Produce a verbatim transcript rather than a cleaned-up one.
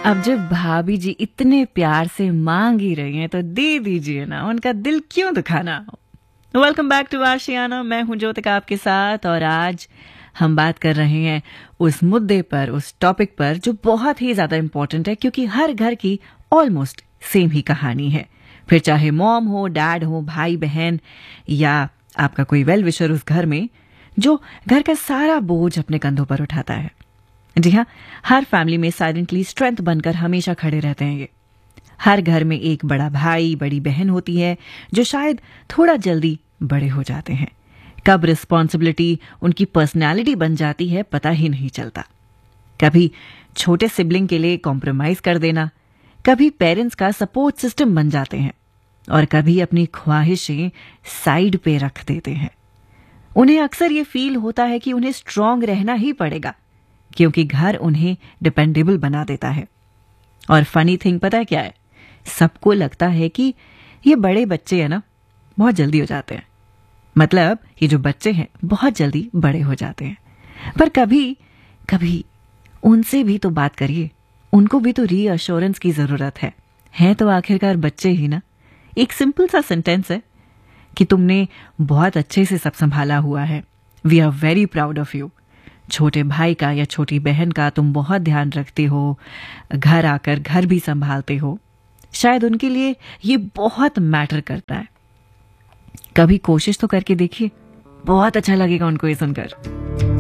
अब जब भाभी जी इतने प्यार से मांग ही रही हैं तो दे दीजिए ना, उनका दिल क्यों दुखाना। वेलकम बैक टू आशियाना, मैं हूं ज्योतिका आपके साथ और आज हम बात कर रहे हैं उस मुद्दे पर, उस टॉपिक पर जो बहुत ही ज्यादा इंपॉर्टेंट है क्योंकि हर घर की ऑलमोस्ट सेम ही कहानी है। फिर चाहे मॉम हो, डैड हो, भाई बहन या आपका कोई वेल विशर उस घर में जो घर का सारा बोझ अपने कंधों पर उठाता है। जी हाँ, हर फैमिली में साइलेंटली स्ट्रेंथ बनकर हमेशा खड़े रहते हैं ये। हर घर में एक बड़ा भाई, बड़ी बहन होती है जो शायद थोड़ा जल्दी बड़े हो जाते हैं। कब रिस्पॉन्सिबिलिटी उनकी पर्सनैलिटी बन जाती है पता ही नहीं चलता। कभी छोटे सिबलिंग के लिए कॉम्प्रोमाइज कर देना, कभी पेरेंट्स का सपोर्ट सिस्टम बन जाते हैं और कभी अपनी ख्वाहिशें साइड पे रख देते हैं। उन्हें अक्सर ये फील होता है कि उन्हें स्ट्रांग रहना ही पड़ेगा क्योंकि घर उन्हें डिपेंडेबल बना देता है। और फनी थिंग पता है क्या है, सबको लगता है कि ये बड़े बच्चे हैं ना, बहुत जल्दी हो जाते हैं। मतलब ये जो बच्चे हैं बहुत जल्दी बड़े हो जाते हैं। पर कभी कभी उनसे भी तो बात करिए, उनको भी तो रीअश्योरेंस की जरूरत है। हैं तो आखिरकार बच्चे ही ना। एक सिंपल सा सेंटेंस है कि तुमने बहुत अच्छे से सब संभाला हुआ है, we are very proud of you. छोटे भाई का या छोटी बहन का तुम बहुत ध्यान रखते हो, घर आकर घर भी संभालते हो। शायद उनके लिए ये बहुत मैटर करता है। कभी कोशिश तो करके देखिए, बहुत अच्छा लगेगा उनको ये सुनकर।